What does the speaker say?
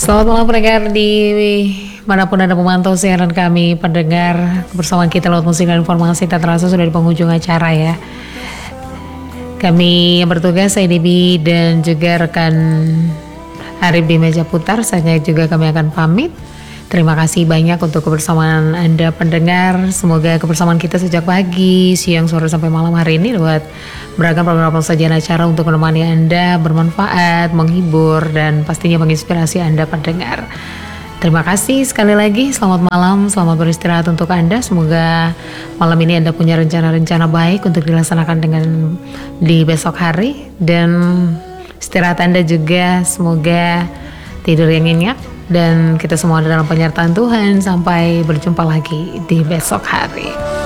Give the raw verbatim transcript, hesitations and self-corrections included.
Selamat malam pendengar di manapun Anda memantau siaran kami. Pendengar, kebersamaan kita lewat musik dan informasi tak terasa sudah di penghujung acara ya. Kami yang bertugas, saya Debbie dan juga rekan Arif di meja putar. Saatnya juga kami akan pamit. Terima kasih banyak untuk kebersamaan Anda pendengar. Semoga kebersamaan kita sejak pagi, siang, sore sampai malam hari ini lewat beragam program sajian acara untuk menemani Anda bermanfaat, menghibur, dan pastinya menginspirasi Anda pendengar. Terima kasih sekali lagi, selamat malam, selamat beristirahat untuk Anda. Semoga malam ini Anda punya rencana-rencana baik untuk dilaksanakan dengan di besok hari. Dan istirahat Anda juga semoga tidur yang nyenyak. Dan kita semua ada dalam penyertaan Tuhan. Sampai berjumpa lagi di besok hari.